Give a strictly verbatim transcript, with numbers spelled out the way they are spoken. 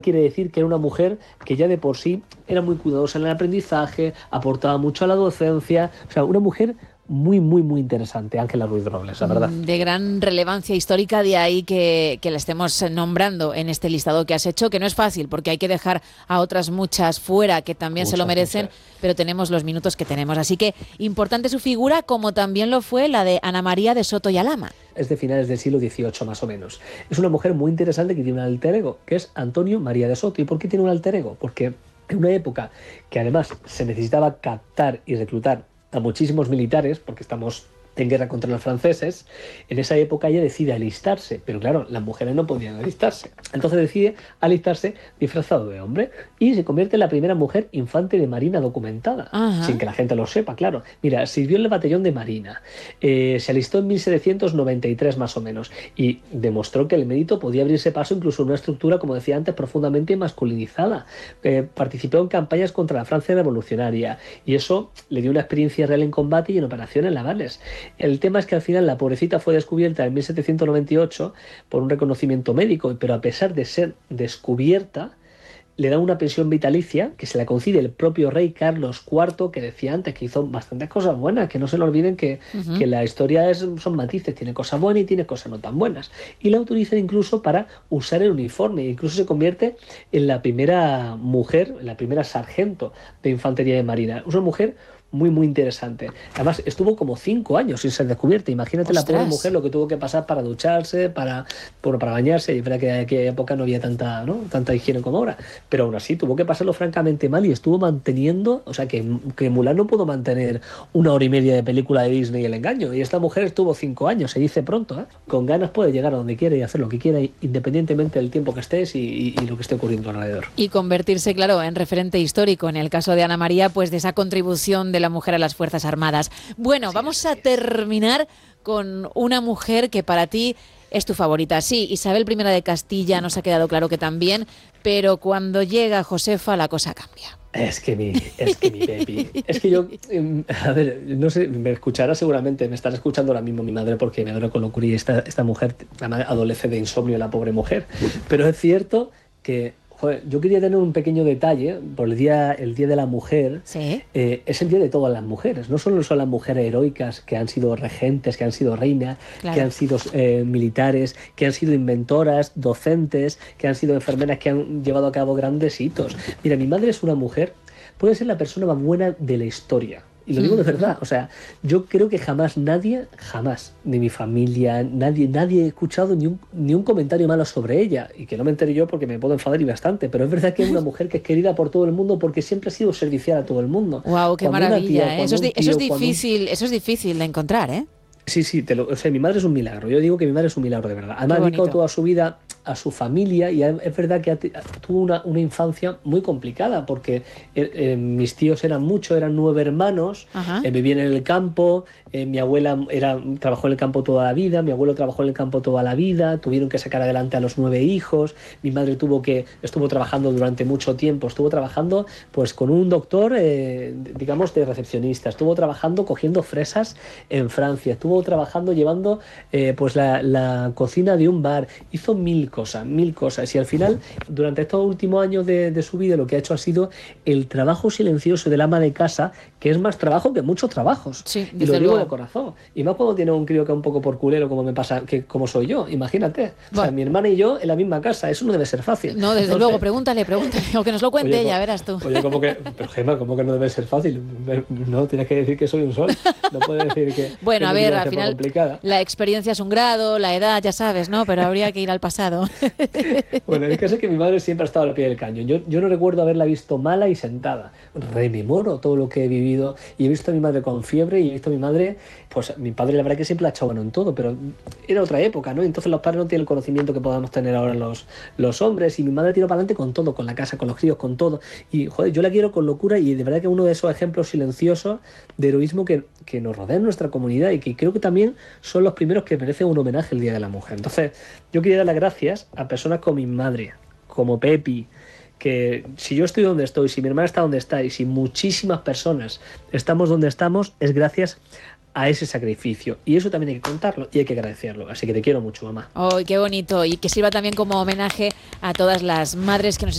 quiere decir que era una mujer que ya de por sí era muy cuidadosa en el aprendizaje, aportaba mucho a la docencia, o sea, una mujer muy, muy, muy interesante, Ángela Ruiz Robles, la verdad. De gran relevancia histórica, de ahí que, que la estemos nombrando en este listado que has hecho, que no es fácil, porque hay que dejar a otras muchas fuera que también muchas, se lo merecen, muchas. Pero tenemos los minutos que tenemos. Así que importante su figura, como también lo fue la de Ana María de Soto y Alhama. Es de finales del siglo dieciocho, más o menos. Es una mujer muy interesante que tiene un alter ego, que es Antonio María de Soto. ¿Y por qué tiene un alter ego? Porque en una época que además se necesitaba captar y reclutar a muchísimos militares, porque estamos en guerra contra los franceses, en esa época ella decide alistarse, pero claro, las mujeres no podían alistarse. Entonces decide alistarse disfrazado de hombre y se convierte en la primera mujer infante de marina documentada, Ajá. sin que la gente lo sepa, claro. Mira, sirvió en el batallón de marina, eh, se alistó en mil setecientos noventa y tres más o menos y demostró que el mérito podía abrirse paso incluso en una estructura, como decía antes, profundamente masculinizada. Eh, participó en campañas contra la Francia revolucionaria y eso le dio una experiencia real en combate y en operaciones navales. El tema es que al final la pobrecita fue descubierta en mil setecientos noventa y ocho por un reconocimiento médico, pero a pesar de ser descubierta, le da una pensión vitalicia que se la concede el propio rey Carlos cuarto, que decía antes que hizo bastantes cosas buenas, que no se le olviden que, uh-huh. que la historia es, son matices, tiene cosas buenas y tiene cosas no tan buenas. Y la autorizan incluso para usar el uniforme, incluso se convierte en la primera mujer, en la primera sargento de infantería de marina. Una mujer muy, muy interesante. Además, estuvo como cinco años sin ser descubierta. Imagínate ¡Ostras! La pobre mujer lo que tuvo que pasar para ducharse, para, bueno, para bañarse. Y es verdad que en aquella época no había tanta, ¿no? tanta higiene como ahora. Pero aún así tuvo que pasarlo francamente mal y estuvo manteniendo, o sea, que, que Mulan no pudo mantener una hora y media de película de Disney El Engaño. Y esta mujer estuvo cinco años, se dice pronto, ¿eh? Con ganas puede llegar a donde quiere y hacer lo que quiera, independientemente del tiempo que estés y, y, y lo que esté ocurriendo alrededor. Y convertirse, claro, en referente histórico, en el caso de Ana María, pues de esa contribución de la mujer a las Fuerzas Armadas. Bueno, sí, vamos a terminar con una mujer que para ti es tu favorita. Sí, Isabel primera de Castilla nos ha quedado claro que también, pero cuando llega Josefa la cosa cambia. Es que mi, es que mi Pepi, es que yo, a ver, no sé, me escuchará seguramente, me estará escuchando ahora mismo mi madre porque me adoro con locura y esta, esta mujer adolece de insomnio, la pobre mujer, pero es cierto que joder, yo quería tener un pequeño detalle por el día, el día de la mujer. ¿Sí? Eh, es el día de todas las mujeres, no solo son las mujeres heroicas que han sido regentes, que han sido reinas, claro. que han sido eh, militares, que han sido inventoras, docentes, que han sido enfermeras, que han llevado a cabo grandes hitos. Mira, mi madre es una mujer, puede ser la persona más buena de la historia. Y lo digo de verdad, o sea, yo creo que jamás nadie, jamás, de mi familia, nadie, nadie he escuchado ni un, ni un comentario malo sobre ella. Y que no me entere yo porque me puedo enfadar y bastante, pero es verdad que es una mujer que es querida por todo el mundo porque siempre ha sido servicial a todo el mundo. Wow, qué cuando maravilla, tía, ¿eh? Eso es, tío, eso es difícil, un... eso es difícil de encontrar, ¿eh? Sí, sí, te lo, o sea, mi madre es un milagro. Yo digo que mi madre es un milagro de verdad. Además, ha dedicado toda su vida a su familia y es verdad que ha, tuvo una, una infancia muy complicada porque eh, eh, mis tíos eran muchos, eran nueve hermanos, eh, vivían en el campo, eh, mi abuela era, trabajó en el campo toda la vida, mi abuelo trabajó en el campo toda la vida, tuvieron que sacar adelante a los nueve hijos, mi madre tuvo que, estuvo trabajando durante mucho tiempo, estuvo trabajando pues con un doctor, eh, digamos, de recepcionista, estuvo trabajando cogiendo fresas en Francia, estuvo trabajando llevando eh, pues la, la cocina de un bar, hizo mil cosas, mil cosas y al final durante estos últimos años de, de su vida lo que ha hecho ha sido el trabajo silencioso del ama de casa, que es más trabajo que muchos trabajos, sí, y lo digo de corazón, y más cuando tiene un crío que es un poco por culero como me pasa, que como soy yo, imagínate, bueno. O sea, mi hermana y yo en la misma casa, eso no debe ser fácil. No, desde Entonces, luego, pregúntale, pregúntale, o que nos lo cuente oye, ella, verás tú. Oye, como que, pero Gemma, ¿cómo que no debe ser fácil? No, tienes que decir que soy un sol, no puedes decir que bueno, que a ver, al final complicada. La experiencia es un grado, la edad, ya sabes, ¿no? Pero habría que ir al pasado. Bueno, el caso es que mi madre siempre ha estado al pie del cañón. Yo, yo no recuerdo haberla visto mala y sentada. Rememoro todo lo que he vivido y he visto a mi madre con fiebre y he visto a mi madre, pues mi padre la verdad que siempre la ha echado bueno en todo, pero era otra época, ¿no? Entonces los padres no tienen el conocimiento que podamos tener ahora los, los hombres y mi madre tiró para adelante con todo, con la casa, con los críos, con todo. Y joder, yo la quiero con locura y de verdad que uno de esos ejemplos silenciosos de heroísmo que, que nos rodea en nuestra comunidad y que creo que también son los primeros que merecen un homenaje el Día de la Mujer. Entonces, yo quería dar las gracias a personas como mi madre, como Pepi, que si yo estoy donde estoy, si mi hermana está donde está y si muchísimas personas estamos donde estamos, es gracias a ese sacrificio. Y eso también hay que contarlo y hay que agradecerlo. Así que te quiero mucho, mamá. ¡Oh, qué bonito! Y que sirva también como homenaje a todas las madres que nos